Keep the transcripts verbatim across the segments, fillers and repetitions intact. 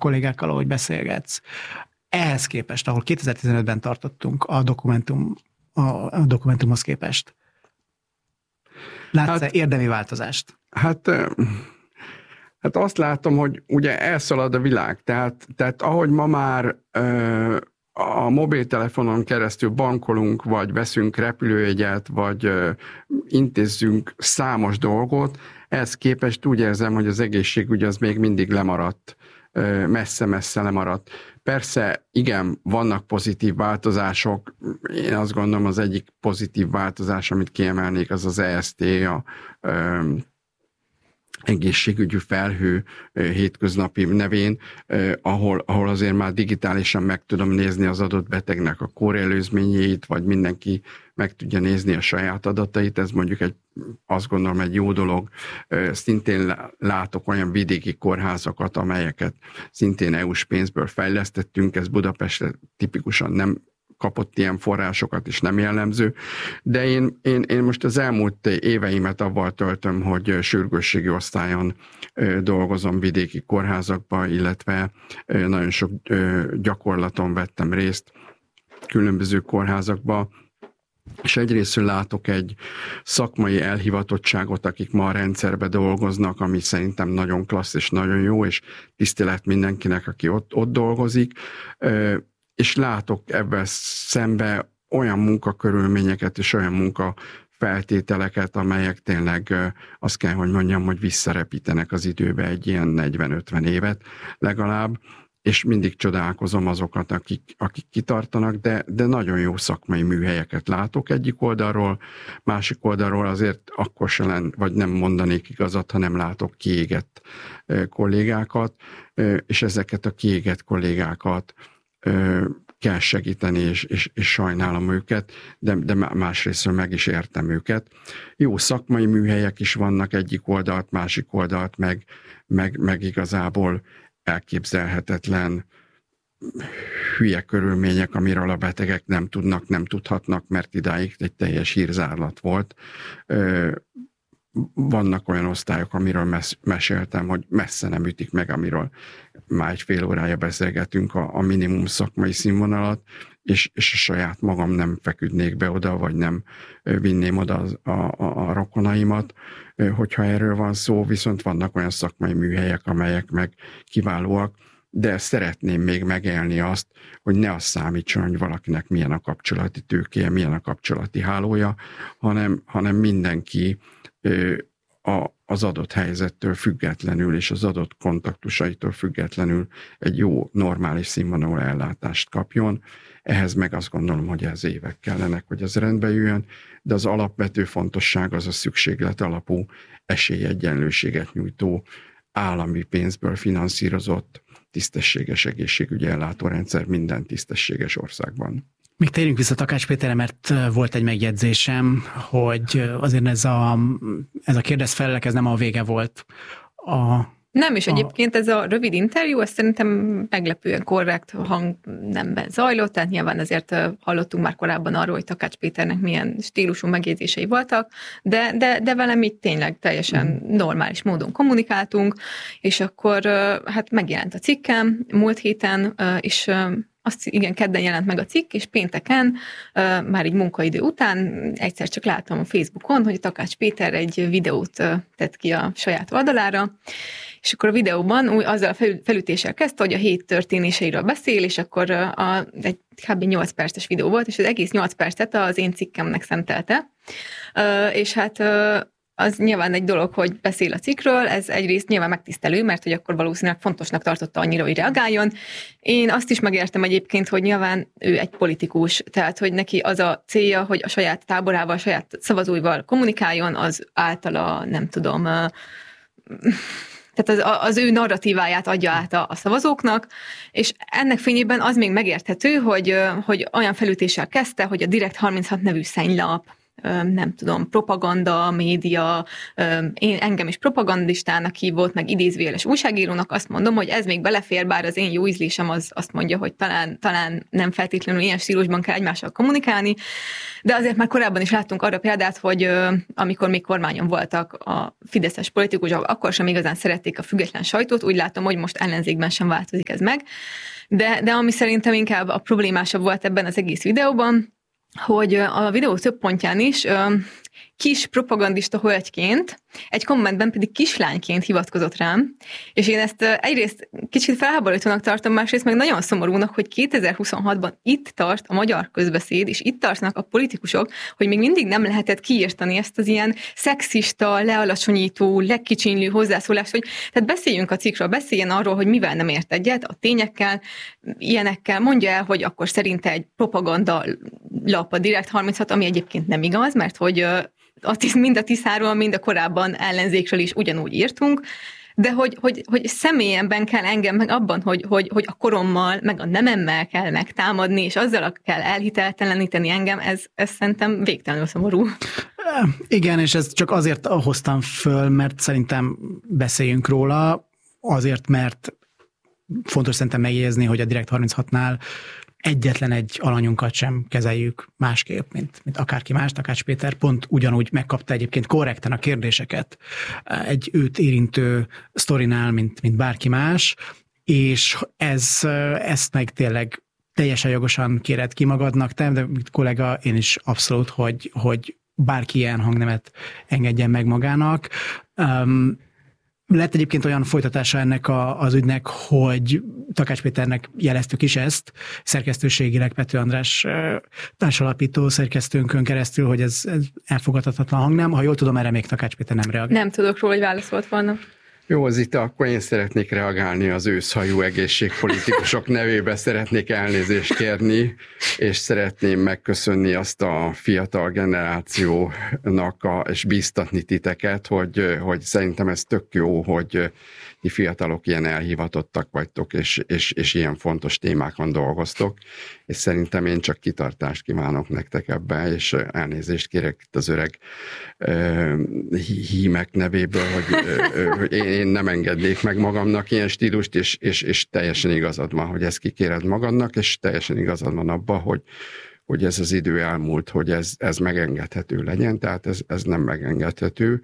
kollégákkal, ahogy beszélgetsz. Ehhez képest, ahol kétezer-tizenötben tartottunk a dokumentum, a, a dokumentumhoz képest. Látsz-e hát, érdemi változást? Hát, hát azt látom, hogy ugye elszalad a világ. Tehát, tehát ahogy ma már ö, a mobiltelefonon keresztül bankolunk, vagy veszünk repülőjegyet, vagy ö, intézzünk számos dolgot, ehhez képest úgy érzem, hogy az egészségügy az még mindig lemaradt, messze-messze lemaradt. Persze, igen, vannak pozitív változások. Én azt gondolom, az egyik pozitív változás, amit kiemelnék, az az E S T, a ö, egészségügyi felhő hétköznapi nevén, ahol, ahol azért már digitálisan meg tudom nézni az adott betegnek a kórelőzményeit, vagy mindenki meg tudja nézni a saját adatait. Ez mondjuk egy, azt gondolom, egy jó dolog. Szintén látok olyan vidéki kórházakat, amelyeket szintén é u-s pénzből fejlesztettünk. Ez Budapestre tipikusan nem kapott ilyen forrásokat, és nem jellemző. De én, én, én most az elmúlt éveimet avval töltöm, hogy sürgősségi osztályon dolgozom vidéki kórházakban, illetve nagyon sok gyakorlaton vettem részt különböző kórházakba, és egyrésztről látok egy szakmai elhivatottságot, akik ma a rendszerbe dolgoznak, ami szerintem nagyon klassz és nagyon jó, és tisztelet mindenkinek, aki ott, ott dolgozik, és látok ebben szembe olyan munkakörülményeket és olyan munkafeltételeket, amelyek tényleg azt kell, hogy mondjam, hogy visszarepítenek az időbe egy ilyen negyven-ötven évet legalább, és mindig csodálkozom azokat, akik, akik kitartanak, de, de nagyon jó szakmai műhelyeket látok egyik oldalról, másik oldalról azért akkor se len, vagy nem mondanék igazat, ha nem látok kiégett kollégákat, és ezeket a kiégett kollégákat kell segíteni, és, és, és sajnálom őket, de, de másrésztről meg is értem őket. Jó szakmai műhelyek is vannak egyik oldalt, másik oldalt, meg, meg, meg igazából elképzelhetetlen hülye körülmények, amiről a betegek nem tudnak, nem tudhatnak, mert idáig egy teljes hírzárlat volt. Vannak olyan osztályok, amiről mes- meséltem, hogy messze nem ütik meg, amiről már egy fél órája beszélgetünk a, a minimum szakmai színvonalat, és, és a saját magam nem feküdnék be oda, vagy nem vinném oda a, a, a rokonaimat, hogyha erről van szó, viszont vannak olyan szakmai műhelyek, amelyek meg kiválóak, de szeretném még megélni azt, hogy ne az számítson, hogy valakinek milyen a kapcsolati tőkéje, milyen a kapcsolati hálója, hanem, hanem mindenki a, az adott helyzettől függetlenül és az adott kontaktusaitól függetlenül egy jó, normális színvonalú ellátást kapjon. Ehhez meg azt gondolom, hogy ez évek kellenek, hogy ez rendbe jöjjön, de az alapvető fontosság az a szükséglet alapú esélyegyenlőséget nyújtó, állami pénzből finanszírozott, tisztességes egészségügyi ellátórendszer minden tisztességes országban. Még térjünk vissza Takács Péterre, mert volt egy megjegyzésem, hogy azért ez a, ez a kérdezfelelek, ez nem a vége volt. A, nem, és a... egyébként ez a rövid interjú, ez szerintem meglepően korrekt hangnemben zajlott, tehát nyilván azért hallottunk már korábban arról, hogy Takács Péternek milyen stílusú megjegyzései voltak, de, de, de velem így tényleg teljesen mm. normális módon kommunikáltunk, és akkor hát megjelent a cikkem múlt héten, és azt igen, kedden jelent meg a cikk, és pénteken, uh, már így munkaidő után egyszer csak láttam a Facebookon, hogy Takács Péter egy videót uh, tett ki a saját oldalára, és akkor a videóban úgy azzal a fel, felütéssel kezdte, hogy a hét történéseiről beszél, és akkor uh, a, egy kb. nyolc perces videó volt, és az egész nyolc percet az én cikkemnek szentelte. Uh, és hát uh, az nyilván egy dolog, hogy beszél a cikkről, ez egyrészt nyilván megtisztelő, mert hogy akkor valószínűleg fontosnak tartotta annyira, hogy reagáljon. Én azt is megértem egyébként, hogy nyilván ő egy politikus, tehát hogy neki az a célja, hogy a saját táborával, a saját szavazóival kommunikáljon, az általa, nem tudom, tehát az, az ő narratíváját adja át a, a szavazóknak, és ennek fényében az még megérthető, hogy, hogy olyan felütéssel kezdte, hogy a Direkt harminchat nevű szennylap, nem tudom, propaganda, média, én, engem is propagandistának hívott, meg idézőjeles újságírónak, azt mondom, hogy ez még belefér, bár az én jó ízlésem az azt mondja, hogy talán, talán nem feltétlenül ilyen stílusban kell egymással kommunikálni, de azért már korábban is láttunk arra példát, hogy amikor még kormányon voltak a fideszes politikusok, akkor sem igazán szerették a független sajtót, úgy látom, hogy most ellenzékben sem változik ez meg, de, de ami szerintem inkább a problémásabb volt ebben az egész videóban, hogy a videó több pontján is kis propagandista hölgyként, egy kommentben pedig kislányként hivatkozott rám, és én ezt egyrészt kicsit felháborítónak tartom, másrészt meg nagyon szomorúnak, hogy kétezer-huszonhatban itt tart a magyar közbeszéd, és itt tartnak a politikusok, hogy még mindig nem lehetett kiírtani ezt az ilyen szexista, lealacsonyító, legkicsinlő hozzászólást, hogy tehát beszéljünk a cikkről, beszéljen arról, hogy mivel nem ért egyet, a tényekkel, ilyenekkel, mondja el, hogy akkor szerinte egy propaganda lap a Direkt harminchat, ami egyébként nem igaz, mert hogy mind a Tiszáról, mind a korábban ellenzékről is ugyanúgy írtunk, de hogy, hogy, hogy személyenben kell engem meg abban, hogy, hogy, hogy a korommal, meg a nememmel kell megtámadni, és azzal kell elhitelteleníteni engem, ez, ez szerintem végtelenül szomorú. Igen, és ezt csak azért hoztam föl, mert szerintem beszéljünk róla, azért, mert fontos szerintem megjegyezni, hogy a Direkt harminchatnál egyetlen egy alanyunkat sem kezeljük másképp, mint, mint akárki más, Takács Péter pont ugyanúgy megkapta egyébként korrekten a kérdéseket egy őt érintő sztorinál, mint, mint bárki más, és ez, ezt meg tényleg teljesen jogosan kéred ki magadnak, te, de mint kollega, én is abszolút, hogy, hogy bárki ilyen hangnemet engedjen meg magának. Um, Lett egyébként olyan folytatása ennek a, az ügynek, hogy Takács Péternek jeleztük is ezt, szerkesztőségileg Pető András társalapító szerkesztőnkön keresztül, hogy ez, ez elfogadhatatlan hangnem. Ha jól tudom, erre még Takács Péter nem reagál. Nem tudok róla, hogy válaszolt volna. Jó, Zita, akkor én szeretnék reagálni az őszhajú egészségpolitikusok nevébe, szeretnék elnézést kérni, és szeretném megköszönni azt a fiatal generációnak, a, és bíztatni titeket, hogy, hogy szerintem ez tök jó, hogy ti fiatalok ilyen elhivatottak vagytok, és, és, és ilyen fontos témákon dolgoztok, és szerintem én csak kitartást kívánok nektek ebbe, és elnézést kérek itt az öreg uh, hímek nevéből, hogy, uh, hogy én, én nem engednék meg magamnak ilyen stílust, és, és, és teljesen igazad van, hogy ezt kikéred magadnak, és teljesen igazad van abban, hogy, hogy ez az idő elmúlt, hogy ez, ez megengedhető legyen, tehát ez, ez nem megengedhető,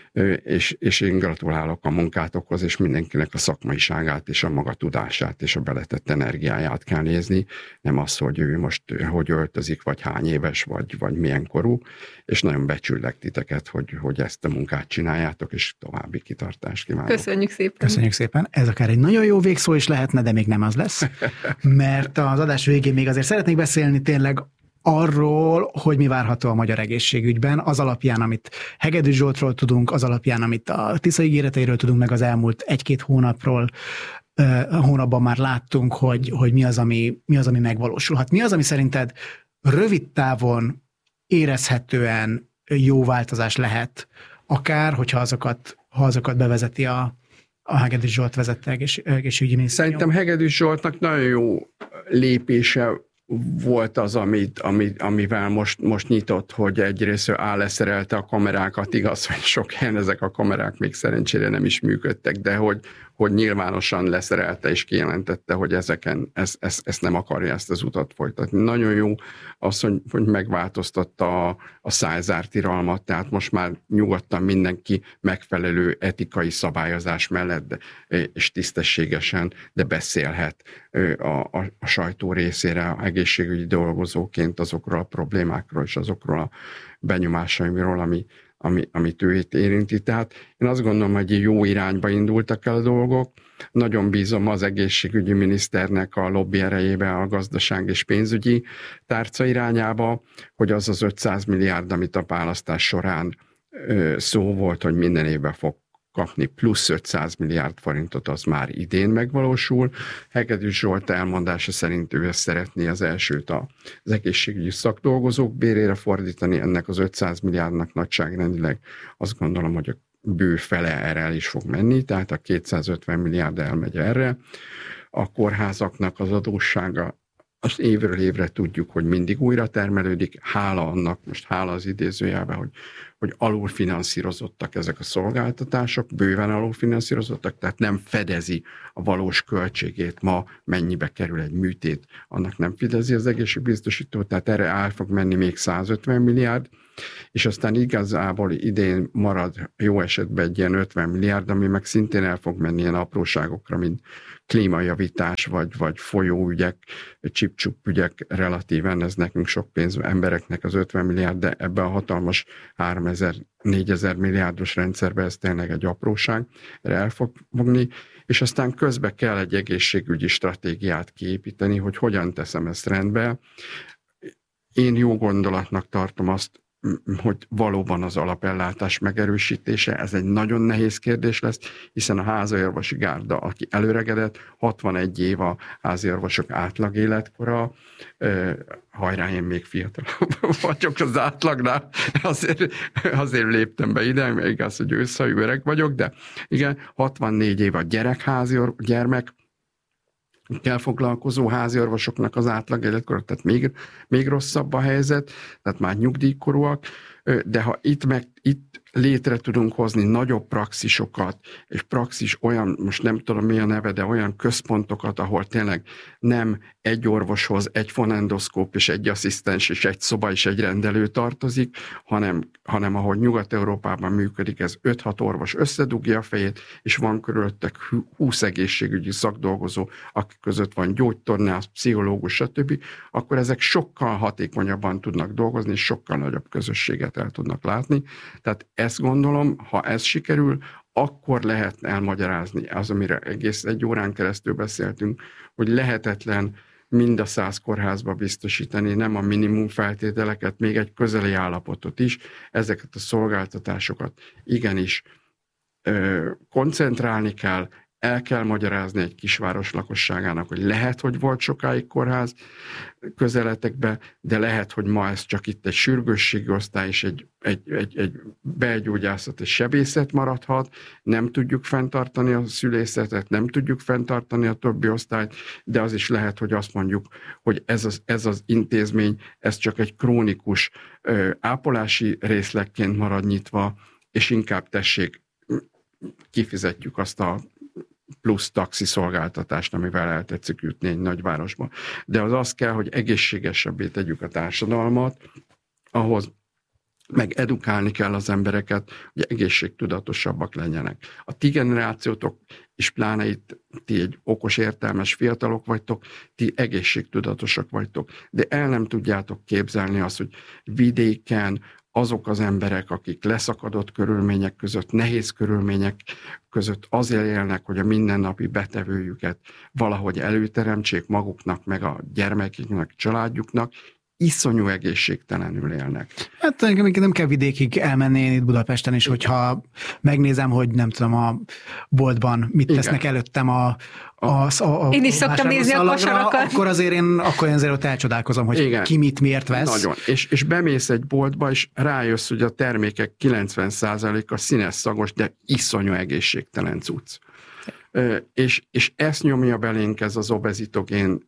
és, és én gratulálok a munkátokhoz, és mindenkinek a szakmaiságát, és a maga tudását, és a beletett energiáját kell nézni, nem az, hogy ő most hogy öltözik, vagy hány éves, vagy, vagy milyen korú, és nagyon becsüllek titeket, hogy, hogy ezt a munkát csináljátok, és további kitartást kívánok. Köszönjük szépen. Köszönjük szépen. Ez akár egy nagyon jó végszó is lehetne, de még nem az lesz, mert az adás végén még azért szeretnék beszélni tényleg arról, hogy mi várható a magyar egészségügyben, az alapján, amit Hegedűs Zsoltról tudunk, az alapján, amit a Tisza ígéreteiről tudunk, meg az elmúlt egy-két hónapról, hónapban már láttunk, hogy, hogy mi az, ami, mi az, ami megvalósulhat. Mi az, ami szerinted rövid távon érezhetően jó változás lehet, akár, hogyha azokat, ha azokat bevezeti a, a Hegedűs Zsolt vezette egész, egészségügyi minisztérium? Szerintem Hegedűs Zsoltnak nagyon jó lépése volt az, amit, amit, amivel most, most nyitott, hogy egyrészt álleszerelte a kamerákat, igaz, hogy sok helyen ezek a kamerák még szerencsére nem is működtek, de hogy, hogy nyilvánosan leszerelte és kijelentette, hogy ezeken ez, ez, ezt nem akarja ezt az utat folytatni. Nagyon jó az, hogy, hogy megváltoztatta a, a szájzártiralmat, tehát most már nyugodtan mindenki megfelelő etikai szabályozás mellett de, és tisztességesen, de beszélhet a, a, a sajtó részére egészségügyi dolgozóként azokról a problémákról és azokról a benyomásaimról, ami Ami, amit ő itt érinti. Tehát én azt gondolom, hogy jó irányba indultak el a dolgok. Nagyon bízom az egészségügyi miniszternek a lobby erejébe a gazdaság és pénzügyi tárca irányába, hogy az az ötszáz milliárd, amit a választás során ö, szó volt, hogy minden évben fog kapni plusz ötszáz milliárd forintot, az már idén megvalósul. Hegedűs Zsolt elmondása szerint ő ezt szeretné az elsőt az egészségügyi szakdolgozók bérére fordítani, ennek az ötszáz milliárdnak nagyságrendileg azt gondolom, hogy a bő fele erre el is fog menni, tehát a kétszázötven milliárd elmegy erre. A kórházaknak az adóssága az évről évre tudjuk, hogy mindig újra termelődik, hála annak, most hála az idézőjelben, hogy, hogy alulfinanszírozottak ezek a szolgáltatások, bőven alulfinanszírozottak, tehát nem fedezi a valós költségét ma, mennyibe kerül egy műtét, annak nem fedezi az egészségbiztosító, tehát erre el fog menni még százötven milliárd, és aztán igazából idén marad jó esetben egy ilyen ötven milliárd, ami meg szintén el fog menni ilyen apróságokra, mint klímajavítás, vagy, vagy folyóügyek, csip-csup ügyek, relatíven ez nekünk sok pénz, embereknek az ötven milliárd, de ebben a hatalmas háromezer-négyezer milliárdos rendszerben ez tényleg egy apróság, erre el fog fogni, és aztán közben kell egy egészségügyi stratégiát kiépíteni, hogy hogyan teszem ezt rendbe. Én jó gondolatnak tartom azt, hogy valóban az alapellátás megerősítése, ez egy nagyon nehéz kérdés lesz, hiszen a háziorvosi gárda, aki előregedett, hatvanegy év a háziorvosok átlag életkora, hajrá, én még fiatal vagyok az átlagnál, azért, azért léptem be ide, mert igaz, hogy őszhajú öreg vagyok, de igen, hatvannégy év a gyerekházi gyermek, kell foglalkozó háziorvosoknak az átlag életkora, tehát még, még rosszabb a helyzet, tehát már nyugdíjkorúak, de ha itt, meg, itt létre tudunk hozni nagyobb praxisokat, és praxis olyan, most nem tudom mi a neve, de olyan központokat, ahol tényleg nem egy orvoshoz egy fonendoszkóp és egy asszisztens és egy szoba és egy rendelő tartozik, hanem, hanem ahol Nyugat-Európában működik, ez öt-hat orvos összedugja a fejét, és van körülöttek húsz egészségügyi szakdolgozó, akik között van gyógytornász, pszichológus, stb., akkor ezek sokkal hatékonyabban tudnak dolgozni, és sokkal nagyobb közösséget el tudnak látni. Tehát ezt gondolom, ha ez sikerül, akkor lehet elmagyarázni az, amire egész egy órán keresztül beszéltünk, hogy lehetetlen mind a száz kórházba biztosítani, nem a minimum feltételeket, még egy közeli állapotot is, ezeket a szolgáltatásokat igenis ö, koncentrálni kell, el kell magyarázni egy kisváros lakosságának, hogy lehet, hogy volt sokáig kórház közeletekben, de lehet, hogy ma ez csak itt egy sürgősségi osztály és egy, egy, egy, egy belgyógyászat és sebészet maradhat, nem tudjuk fenntartani a szülészetet, nem tudjuk fenntartani a többi osztályt, de az is lehet, hogy azt mondjuk, hogy ez az, ez az intézmény, ez csak egy krónikus ö, ápolási részlegként marad nyitva, és inkább tessék, kifizetjük azt a plusz taxi szolgáltatást, amivel el tetszik jutni egy nagyvárosba. De az az kell, hogy egészségesebbé tegyük a társadalmat, ahhoz meg edukálni kell az embereket, hogy egészségtudatosabbak legyenek. A ti generációtok, és pláne itt ti egy okos, értelmes fiatalok vagytok, ti egészségtudatosak vagytok, de el nem tudjátok képzelni azt, hogy vidéken azok az emberek, akik leszakadott körülmények között, nehéz körülmények között azért élnek, hogy a mindennapi betevőjüket valahogy előteremtsék maguknak, meg a gyermeküknek, családjuknak, iszonyú egészségtelenül élnek. Hát nem kell vidékig elmenni én itt Budapesten is, hogyha megnézem, hogy nem tudom, a boltban mit tesznek Igen. előttem a, a, a, a Én is szoktam nézni a kosarakat. Akkor azért én, akkor én azért ott elcsodálkozom, hogy Igen. ki mit miért vesz. Nagyon. És, és bemész egy boltba, és rájössz, hogy a termékek kilencven százaléka színes, szagos, de iszonyú egészségtelen cucc. És, és ezt nyomja belénk ez az obezitogén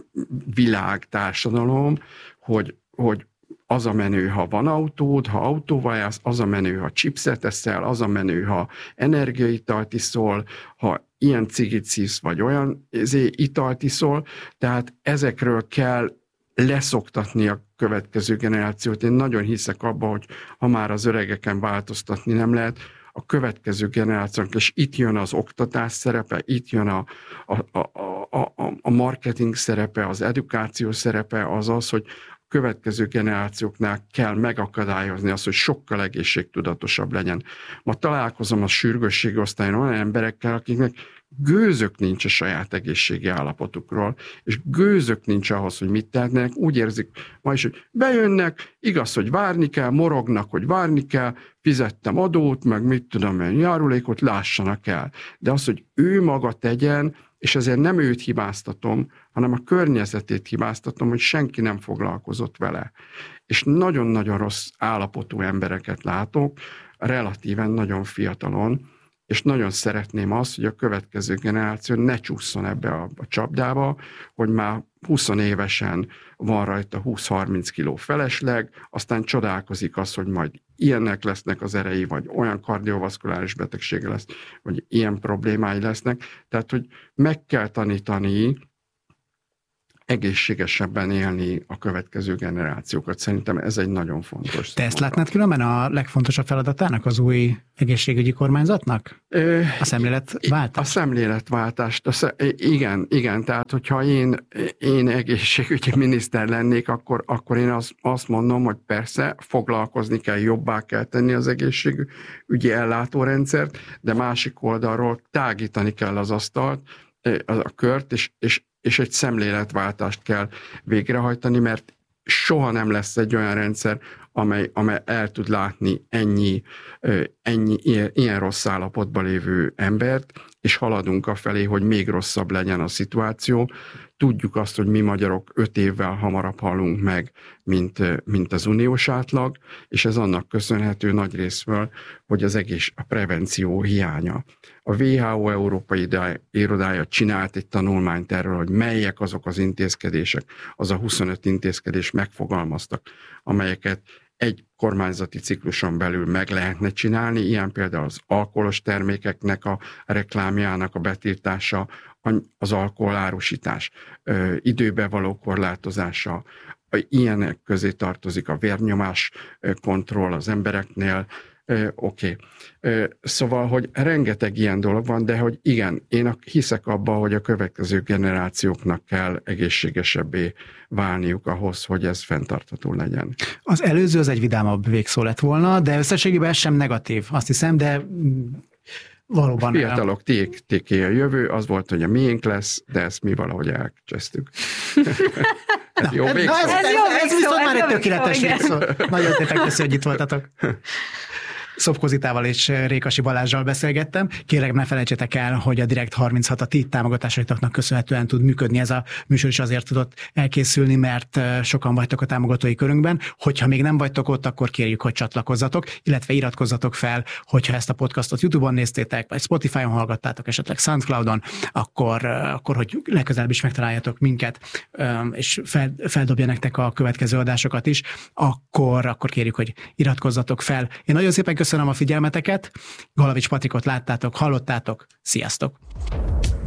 világ, társadalom, hogy, hogy az a menő, ha van autód, ha autóval jársz, az a menő, ha chipset eszel, az a menő, ha energiaitalt iszol, ha ilyen cigit szívsz, vagy olyan italt iszol, tehát ezekről kell leszoktatni a következő generációt. Én nagyon hiszek abba, hogy ha már az öregeken változtatni nem lehet, a következő generációnak, és itt jön az oktatás szerepe, itt jön a, a, a, a, a marketing szerepe, az edukáció szerepe, az az, hogy a következő generációknál kell megakadályozni azt, hogy sokkal egészségtudatosabb legyen. Ma találkozom a sürgősségi osztályon olyan emberekkel, akiknek gőzök nincs a saját egészségi állapotukról, és gőzök nincs ahhoz, hogy mit tehetnek, úgy érzik ma is, hogy bejönnek, igaz, hogy várni kell, morognak, hogy várni kell, fizettem adót, meg mit tudom én, járulékot, lássanak el. De az, hogy ő maga tegyen, és ezért nem őt hibáztatom, hanem a környezetét hibáztatom, hogy senki nem foglalkozott vele. És nagyon-nagyon rossz állapotú embereket látok, relatíven nagyon fiatalon, és nagyon szeretném azt, hogy a következő generáció ne csúszson ebbe a, a csapdába, hogy már húsz évesen van rajta húsz-harminc kiló felesleg, aztán csodálkozik az, hogy majd ilyenek lesznek az erei, vagy olyan kardiovaszkuláris betegsége lesz, vagy ilyen problémái lesznek. Tehát, hogy meg kell tanítani egészségesebben élni a következő generációkat. Szerintem ez egy nagyon fontos. Te ezt látnád különben a legfontosabb feladatának az új egészségügyi kormányzatnak? Ö, a szemléletváltás? A szemléletváltást. A szem, igen, igen. Tehát, hogyha én, én egészségügyi miniszter lennék, akkor, akkor én azt, azt mondom, hogy persze foglalkozni kell, jobbá kell tenni az egészségügyi ellátórendszert, de másik oldalról tágítani kell az asztalt, a kört, és, és és egy szemléletváltást kell végrehajtani, mert soha nem lesz egy olyan rendszer, amely, amely el tud látni ennyi, ennyi ilyen, ilyen rossz állapotban lévő embert, és haladunk afelé, hogy még rosszabb legyen a szituáció. Tudjuk azt, hogy mi magyarok öt évvel hamarabb halunk meg, mint, mint az uniós átlag, és ez annak köszönhető nagy részről, hogy az egész a prevenció hiánya. A dupla vé há ó Európai Irodája csinált egy tanulmányt erről, hogy melyek azok az intézkedések, az a huszonöt intézkedés megfogalmaztak, amelyeket egy kormányzati cikluson belül meg lehetne csinálni, ilyen például az alkoholos termékeknek a reklámjának a betiltása, az alkoholárusítás, időbe való korlátozása, ilyenek közé tartozik a vérnyomás kontroll az embereknél. Oké. Okay. Szóval, hogy rengeteg ilyen dolog van, de hogy igen, én hiszek abba, hogy a következő generációknak kell egészségesebbé válniuk ahhoz, hogy ez fenntartható legyen. Az előző az egy vidámabb végszó lett volna, de összességében ez sem negatív, azt hiszem, de valóban... Fiatalok, tiék, tiéké a jövő, az volt, hogy a miénk lesz, de ezt mi valahogy elcsesztük. Na, jó végszó. Na, ez, ez, ez, ez viszont már egy tökéletes végszó. Nagyon szépen köszi, hogy itt voltatok. Szobkozitával és Rékasi Balázsral beszélgettem. Kérlek, ne felejtsétek el, hogy a Direkt harminchat a ti támogatásaitoknak köszönhetően tud működni. Ez a műsor is azért tudott elkészülni, mert sokan vagytok a támogatói körünkben. Hogyha még nem vagytok ott, akkor kérjük, hogy csatlakozzatok, illetve iratkozzatok fel, hogyha ezt a podcastot YouTube-on néztétek, vagy Spotify-on hallgattátok, esetleg SoundCloud-on, akkor, akkor hogy legközelebb is megtaláljatok minket, és fel, feldobja nektek a következő adásokat is, akkor, akkor kérjük, hogy iratkozzatok fel. Én nagyon szépen köszönöm a figyelmeteket. Galavics Patrikot láttátok, hallottátok. Sziasztok!